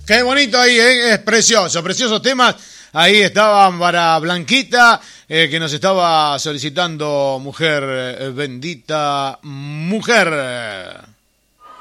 Qué bonito ahí, es precioso, preciosos temas. Ahí estaban para Blanquita, que nos estaba solicitando Mujer Bendita, Mujer.